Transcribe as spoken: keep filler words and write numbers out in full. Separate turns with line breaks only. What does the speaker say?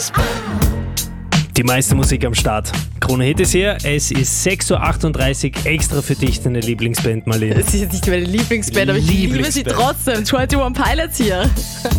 Die meiste Musik am Start. Krone Hit ist hier. Es ist sechs Uhr achtunddreißig, extra für dich, deine Lieblingsband, Marlene.
Es ist jetzt nicht meine Lieblingsband, aber ich liebe sie
Lieblingsband.
trotzdem. einundzwanzig Pilots hier.